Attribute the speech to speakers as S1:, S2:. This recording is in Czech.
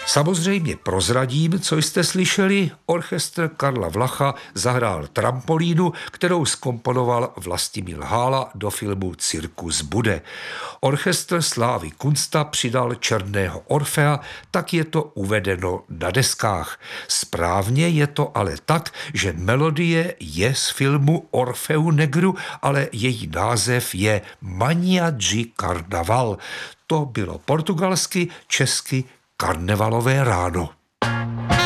S1: Samozřejmě prozradím, co jste slyšeli. Orchestr Karla Vlacha zahrál Trampolínu, kterou zkomponoval Vlastimil Hála do filmu Cirkus bude. Orchestr Slávy Kunsta přidal Černého Orfea, tak je to uvedeno na deskách. Správně je to ale tak, že melodie je z filmu Orfeu Negru, ale její název je Manhã de Carnaval. To bylo portugalsky, česky Karnevalové ráno.